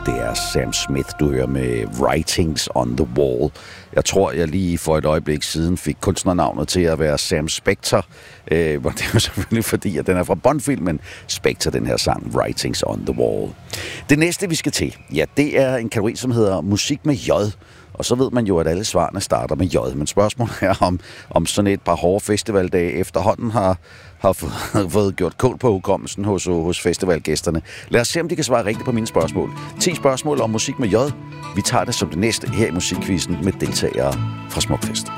Det er Sam Smith, du hører med Writings on the Wall. Jeg tror, jeg lige for et øjeblik siden fik kunstnernavnet til at være Sam Spector. Det er jo selvfølgelig fordi, at den er fra Bond-filmen Spector, den her sang, Writings on the Wall. Det næste, vi skal til, ja, det er en kategori, som hedder musik med J. Og så ved man jo, at alle svarene starter med J. Men spørgsmålet er, om sådan et par hårde festivaldage efterhånden har fået gjort kål på hukommelsen hos festivalgæsterne. Lad os se, om de kan svare rigtigt på mine spørgsmål. 10 spørgsmål om musik med J. Vi tager det som det næste her i Musikquizzen med deltagere fra Smukfest.